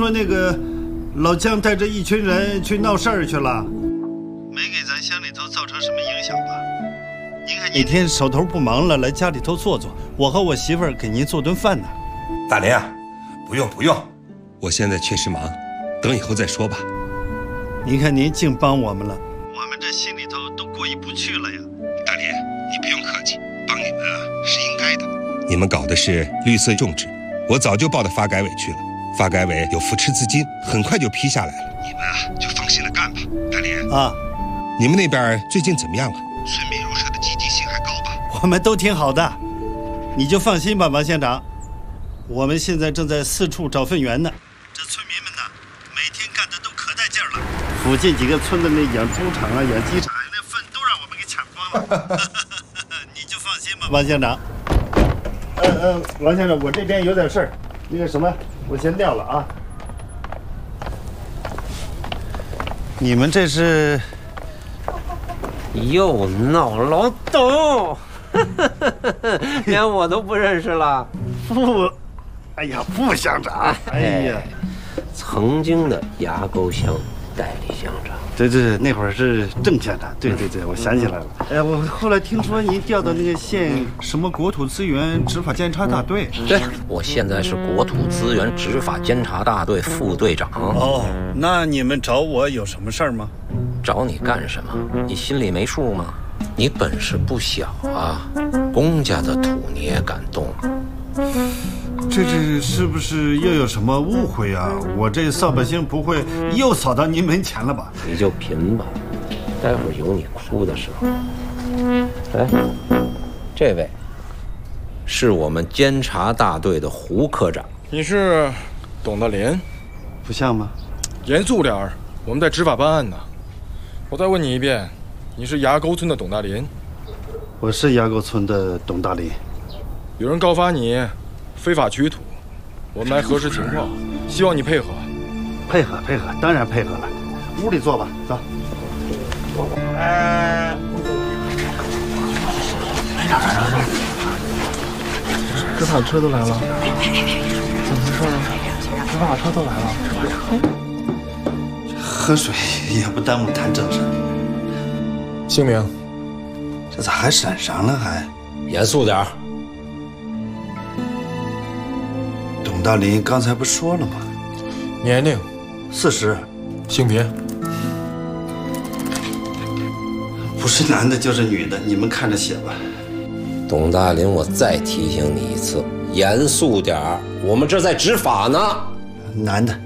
说那个老姜带着一群人去闹事儿去了，没给咱乡里头造成什么影响吧？您看哪天手头不忙了，来家里头坐坐，我和我媳妇儿给您做顿饭呢。 大林啊，不用，我现在确实忙，等以后再说吧。 您看您净帮我们了，我们这心里头都过意不去了呀。 大林，你不用客气，帮你们啊是应该的。你们搞的是绿色种植，我早就报到发改委去了，发改委有扶持资金，很快就批下来了。你们啊就放心的干吧。大林啊， 你们那边最近怎么样了？村民入社的积极性还高吧？ 我们都挺好的，你就放心吧，王县长。我们现在正在四处找粪源呢。这村民们呢，每天干的都可带劲儿了。附近几个村的那养猪场啊、养鸡场，那粪都让我们给抢光了。你就放心吧，王县长。王先生，我这边有点事儿，那个什么，我先撂了啊。你们这是又闹老董，连我都不认识了。 副乡长， 曾经的崖沟乡代理乡长。 对，那会儿是郑县长。对，我想起来了。我后来听说您调到那个县什么国土资源执法监察大队。 对，我现在是国土资源执法监察大队副队长。 哦，那你们找我有什么事儿吗？ 找你干什么？你心里没数吗？你本事不小啊，公家的土你也敢动？ 这是不是又有什么误会啊？我这扫把星不会又扫到您门前了吧？ 你就贫吧，待会儿有你哭的时候。哎，这位是我们监察大队的胡科长。 你是董大林？ 不像吗？ 严肃点儿，我们在执法办案呢。我再问你一遍，你是崖沟村的董大林？ 我是崖沟村的董大林。 有人告发你非法取土，我们来核实情况，希望你配合。 配合，当然配合了。屋里坐吧，走。 执法车都来了，怎么回事啊？执法车都来了。 喝水也不耽误谈正事。 姓名？ 这咋还审上了还？ 严肃点儿。 董大林刚才不说了吗？ 年龄 ？40。 性别？ 不是男的就是女的，你们看着写吧。 董大林，我再提醒你一次，严肃点儿，我们这在执法呢。 男的。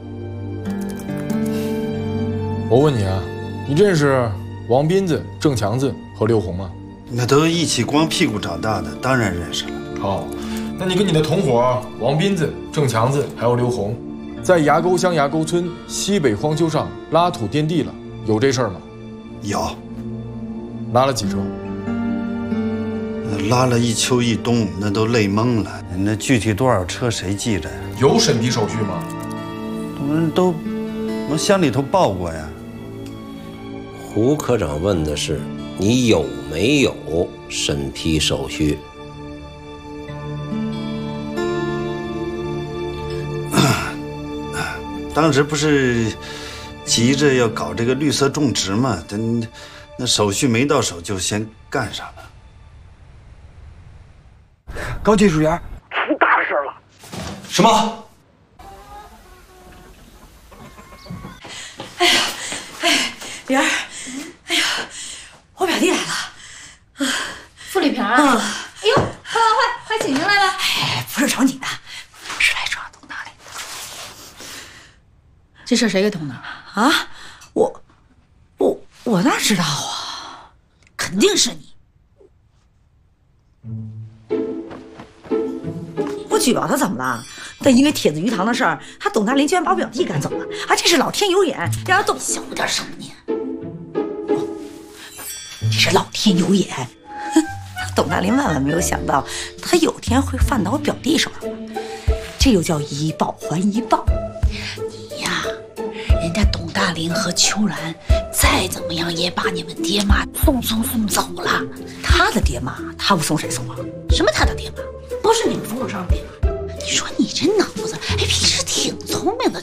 我问你啊，你认识王斌子、郑强子和刘红吗？ 那都一起光屁股长大的，当然认识了。 好，那你跟你的同伙王斌子、郑强子还有刘红，在崖沟乡崖沟村西北荒丘上拉土垫地了，有这事儿吗？ 有。 拉了几车？ 拉了一秋一冬，那都累懵了。那具体多少车谁记着呀？ 有审批手续吗？ 我们都往乡里头报过呀。 胡科长问的是你有没有审批手续？ 当时不是急着要搞这个绿色种植嘛，那手续没到手就先干上了。 高技术员，出大事了！ 什么？ 玲儿，哎呀，我表弟来了。 傅丽萍啊！哎呦，快请进来吧。 哎，不是找你的，是来抓董大林的。 这事谁给捅的？ 啊，我哪知道啊？肯定是你。我举报他怎么了？但因为铁子鱼塘的事儿，他董大林居然把我表弟赶走了，啊，这是老天有眼，让董小点声音。这是老天有眼。董大林万万没有想到，他有天会犯到我表弟手上。这又叫以报还一报。 你呀，人家董大林和秋兰再怎么样也把你们爹妈送走了。 他的爹妈，他不送谁送啊？ 什么他的爹妈？不是你们风口上的爹妈。你说你这脑子，哎，平时挺聪明的，